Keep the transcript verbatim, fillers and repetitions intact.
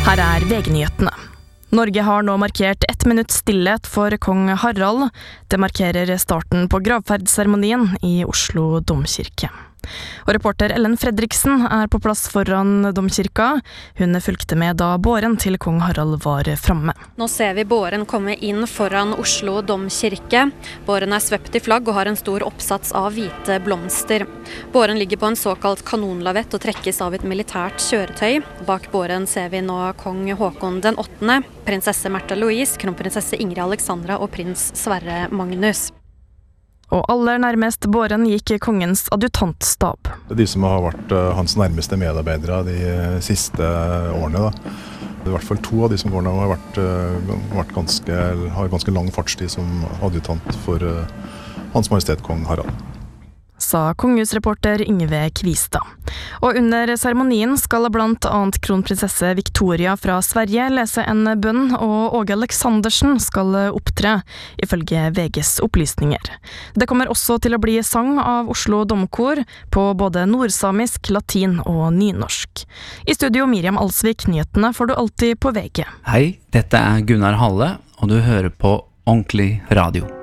Her er V G-nyhetene. Norge har nå markert ett minutt stillhet for kong Harald. Det markerer starten på gravferdsseremonien i Oslo domkirke. Og reporter Ellen Fredriksen er på plass foran domkirka. Hun fulgte med da båren til kong Harald var framme. Nå ser vi båren komme inn foran Oslo domkirke. Båren er svøpt i flagg og har en stor oppsats av hvite blomster. Båren ligger på en såkalt kanonlavett og trekkes av et militært kjøretøy. Bak båren ser vi nå kong Håkon den åttende, prinsesse Märtha Louise, kronprinsesse Ingrid Alexandra og prins Sverre Magnus. Og aller nærmest båren gikk kongens adjutantstab. De som har vært hans nærmeste medarbeidere de siste årene. Da. Det er i hvert fall to av de som går nå har, vært, vært ganske, har ganske lang fartstid som adjutant for Hans Majestet Kong Harald. Sa kongehusreporter Ingve Kvistad. Og under seremonien skal blant annet kronprinsesse Victoria fra Sverige lese en bønn, og Åge Aleksandersen skal opptre, ifølge V G's opplysninger. Det kommer også til å bli sang av Oslo Domkor på både nordsamisk, latin og nynorsk. I studio Miriam Alsvik, nyhetene får du alltid på V G. Hei, dette er Gunnar Halle, og du hører på Ordentlig Radio.